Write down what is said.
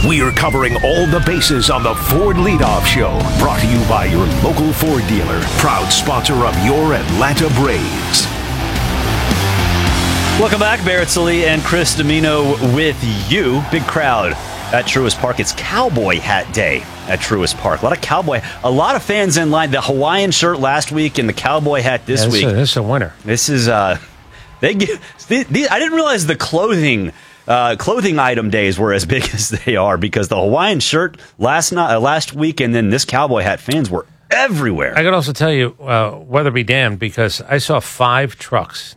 We are covering all the bases on the Ford Leadoff Show. Brought to you by your local Ford dealer. Proud sponsor of your Atlanta Braves. Welcome back. Barrett Sallee and Chris Domino with you. Big crowd at Truist Park. It's Cowboy Hat Day at Truist Park. A lot of fans in line. The Hawaiian shirt last week and the cowboy hat this week. This is a winner. This is I didn't realize the clothing item days were as big as they are, because the Hawaiian shirt last week and then this cowboy hat, fans were everywhere. I could also tell you, weather be damned, because I saw 5 trucks